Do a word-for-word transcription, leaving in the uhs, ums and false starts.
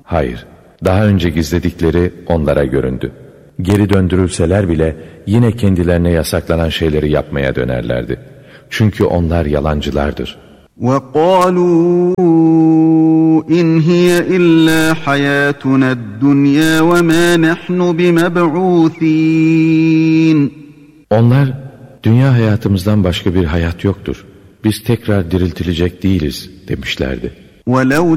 Hayır, daha önce gizledikleri onlara göründü. Geri döndürülseler bile yine kendilerine yasaklanan şeyleri yapmaya dönerlerdi. Çünkü onlar yalancılardır. وَقَالُوا إِنْ هِيَ إِلَّا حَيَاتُنَا الدُّنْيَا وَمَا نَحْنُ بِمَبْعُوثِينَ. Onlar, dünya hayatımızdan başka bir hayat yoktur. Biz tekrar diriltilecek değiliz demişlerdi. وَلَوْ